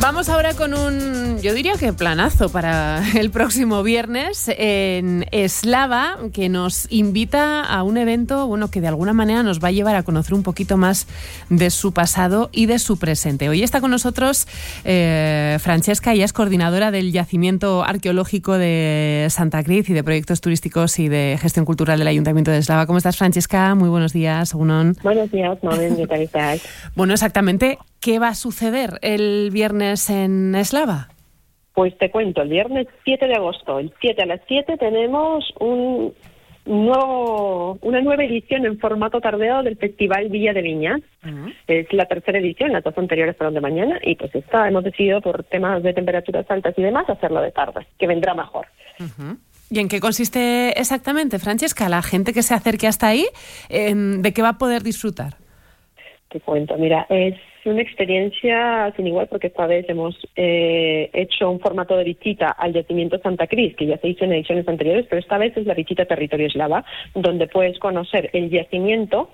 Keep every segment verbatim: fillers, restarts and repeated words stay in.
Vamos ahora con un, yo diría que planazo para el próximo viernes en Eslava, que nos invita a un evento, bueno, que de alguna manera nos va a llevar a conocer un poquito más de su pasado y de su presente. Hoy está con nosotros eh, Francesca, ella es coordinadora del Yacimiento Arqueológico de Santa Cruz y de Proyectos Turísticos y de Gestión Cultural del Ayuntamiento de Eslava. ¿Cómo estás, Francesca? Muy buenos días, Unon. Buenos días, Mamen, ¿qué tal estás? Bueno, exactamente, ¿qué va a suceder el viernes en Eslava? Pues te cuento, el viernes siete de agosto, el siete a las siete, tenemos un nuevo, una nueva edición en formato tardeo del Festival Villa de Viñas. Uh-huh. Es la tercera edición, las dos anteriores fueron de mañana, y pues esta hemos decidido, por temas de temperaturas altas y demás, hacerlo de tarde, que vendrá mejor. Uh-huh. ¿Y en qué consiste exactamente, Francesca? La gente que se acerque hasta ahí, ¿de qué va a poder disfrutar? Te cuento, mira, es una experiencia sin igual, porque esta vez hemos eh, hecho un formato de visita al Yacimiento Santa Cruz, que ya se hizo en ediciones anteriores, pero esta vez es la visita a territorio eslava, donde puedes conocer el yacimiento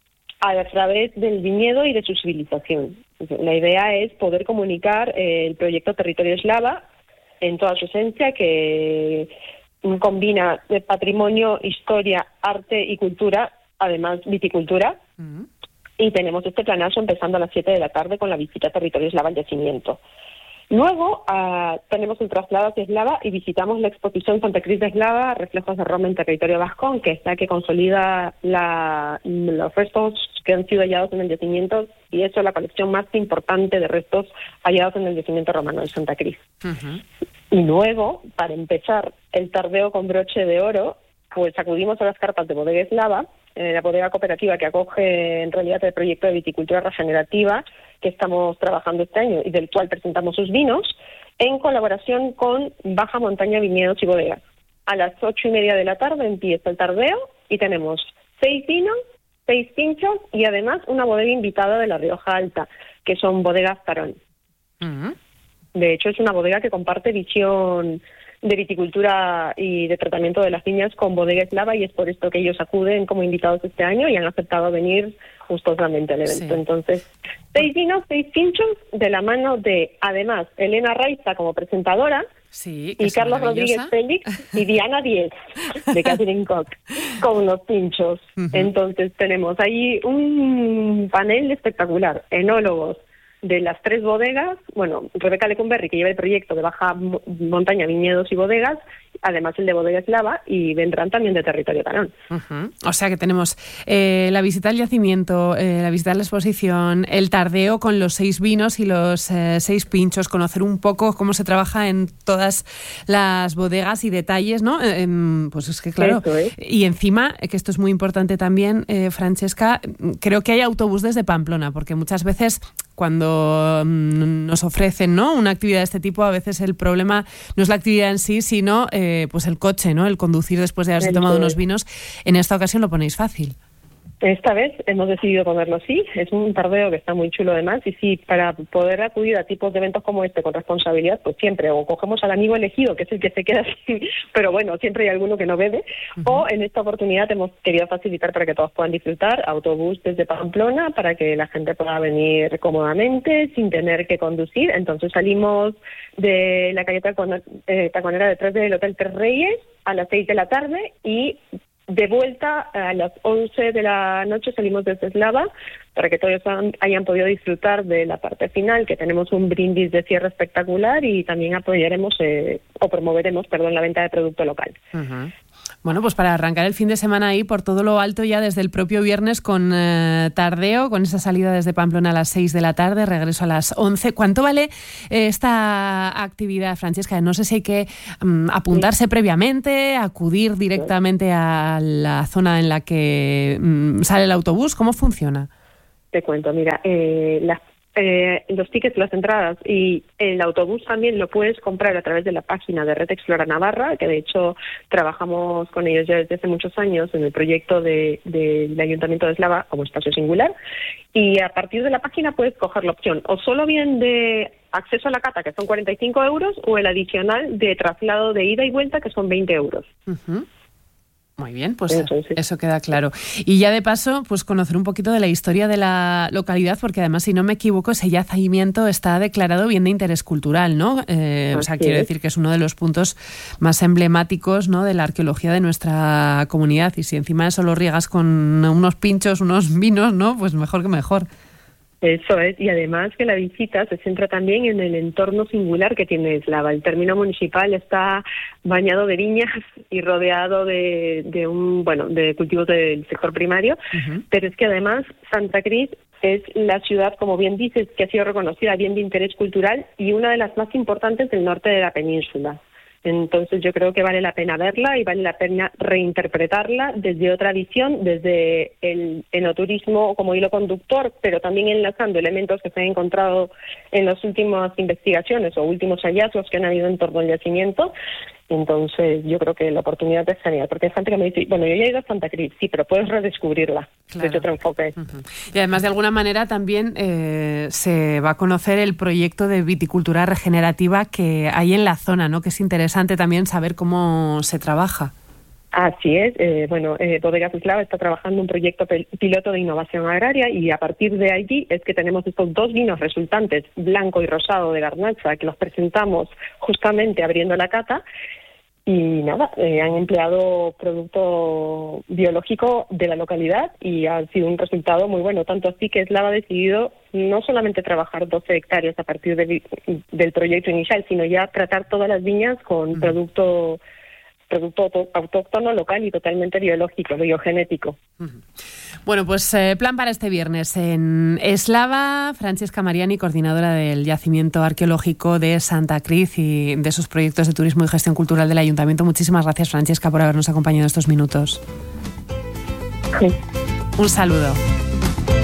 a través del viñedo y de su civilización. La idea es poder comunicar eh, el proyecto Territorio Eslava en toda su esencia, que combina de patrimonio, historia, arte y cultura, además viticultura. Uh-huh. Y tenemos este planazo empezando a las siete de la tarde con la visita a Territorio Eslava al yacimiento. Luego uh, tenemos el traslado hacia Eslava y visitamos la exposición Santa Cruz de Eslava, Reflejos de Roma en Territorio Vascón, que es la que consolida la, los restos que han sido hallados en el yacimiento, y eso es la colección más importante de restos hallados en el yacimiento romano de Santa Cruz. Uh-huh. Y luego, para empezar el tardeo con broche de oro, pues acudimos a las carpas de Bodega Eslava, eh, la bodega cooperativa que acoge en realidad el proyecto de viticultura regenerativa que estamos trabajando este año y del cual presentamos sus vinos, en colaboración con Baja Montaña Viñedos y Bodegas. A las ocho y media de la tarde empieza el tardeo y tenemos seis vinos, seis pinchos y además una bodega invitada de La Rioja Alta, que son Bodegas Tarón. Uh-huh. De hecho, es una bodega que comparte visión de viticultura y de tratamiento de las viñas con Bodega Eslava, y es por esto que ellos acuden como invitados este año y han aceptado venir gustosamente al evento. Sí. Entonces, seis vinos, seis pinchos, de la mano de, además, Elena Raiza como presentadora, sí, y Carlos Rodríguez Félix y Diana Diez de Catherine Koch con los pinchos. Uh-huh. Entonces tenemos ahí un panel espectacular, enólogos de las tres bodegas, bueno, Rebeca Lecumberri, que lleva el proyecto de Baja Montaña, Viñedos y Bodegas, además el de Bodega Eslava, y vendrán también de Territorio Tarón. Uh-huh. O sea que tenemos eh, la visita al yacimiento, eh, la visita a la exposición, el tardeo con los seis vinos y los eh, seis pinchos, conocer un poco cómo se trabaja en todas las bodegas y detalles, ¿no? Eh, pues es que claro, es. Y encima, que esto es muy importante también, eh, Francesca, creo que hay autobús desde Pamplona, porque muchas veces cuando nos ofrecen, ¿no?, una actividad de este tipo, a veces el problema no es la actividad en sí, sino eh, pues el coche, ¿no?, el conducir después de haberse el tomado unos vinos. En esta ocasión lo ponéis fácil. Esta vez hemos decidido ponerlo así, es un tardeo que está muy chulo además, y sí, para poder acudir a tipos de eventos como este con responsabilidad, pues siempre o cogemos al amigo elegido, que es el que se queda así, pero bueno, siempre hay alguno que no bebe, uh-huh. O en esta oportunidad hemos querido facilitar para que todos puedan disfrutar, autobús desde Pamplona, para que la gente pueda venir cómodamente, sin tener que conducir. Entonces salimos de la calle Tacon- eh, Taconera detrás del Hotel Tres Reyes a las seis de la tarde, y de vuelta a las once de la noche salimos desde Eslava para que todos hayan podido disfrutar de la parte final, que tenemos un brindis de cierre espectacular, y también apoyaremos eh, o promoveremos, perdón, la venta de producto local. Uh-huh. Bueno, pues para arrancar el fin de semana ahí por todo lo alto ya desde el propio viernes con eh, tardeo, con esa salida desde Pamplona a las seis de la tarde, regreso a las once. ¿Cuánto vale eh, esta actividad, Francesca? No sé si hay que um, apuntarse sí. previamente, acudir directamente sí. a la zona en la que um, sale el autobús. ¿Cómo funciona? Te cuento, mira, eh, las Eh, los tickets, las entradas y el autobús también lo puedes comprar a través de la página de Red Explora Navarra, que de hecho trabajamos con ellos ya desde hace muchos años en el proyecto de, de, del Ayuntamiento de Eslava como espacio singular, y a partir de la página puedes coger la opción o solo bien de acceso a la cata, que son cuarenta y cinco euros, o el adicional de traslado de ida y vuelta, que son veinte euros. Uh-huh. Muy bien, pues Entonces, eso queda claro. Y ya de paso, pues conocer un poquito de la historia de la localidad, porque además, si no me equivoco, ese yacimiento está declarado bien de interés cultural, ¿no? Eh, o sea, quiero decir que es uno de los puntos más emblemáticos, ¿no?, de la arqueología de nuestra comunidad. Y si encima eso lo riegas con unos pinchos, unos vinos, ¿no?, pues mejor que mejor. Eso es, y además que la visita se centra también en el entorno singular que tiene Eslava. El término municipal está bañado de viñas y rodeado de, de un bueno de cultivos del sector primario, uh-huh. pero es que además Santa Cruz es la ciudad, como bien dices, que ha sido reconocida bien de interés cultural y una de las más importantes del norte de la península. Entonces yo creo que vale la pena verla y vale la pena reinterpretarla desde otra visión, desde el enoturismo como hilo conductor, pero también enlazando elementos que se han encontrado en las últimas investigaciones o últimos hallazgos que han habido en torno al yacimiento. Entonces yo creo que la oportunidad es genial, porque hay gente que me dice, bueno, yo ya he ido a Santa Cruz, sí, pero puedes redescubrirla claro. desde otro enfoque. Uh-huh. Y además de alguna manera también eh, se va a conocer el proyecto de viticultura regenerativa que hay en la zona, ¿no?, que es interesante también saber cómo se trabaja. Así es, eh, bueno, eh, Bodegas Eslava está trabajando un proyecto pel- piloto de innovación agraria y a partir de allí es que tenemos estos dos vinos resultantes, blanco y rosado de Garnacha, que los presentamos justamente abriendo la cata. Y nada, eh, han empleado producto biológico de la localidad y ha sido un resultado muy bueno, tanto así que Eslava ha decidido no solamente trabajar doce hectáreas a partir de, del proyecto inicial, sino ya tratar todas las viñas con uh-huh. producto producto autóctono, local y totalmente biológico, biogenético. Uh-huh. Bueno, pues eh, plan para este viernes en Eslava. Francesca Mariani, coordinadora del Yacimiento Arqueológico de Santa Cruz y de sus proyectos de turismo y gestión cultural del Ayuntamiento. Muchísimas gracias, Francesca, por habernos acompañado estos minutos. Sí. Un saludo.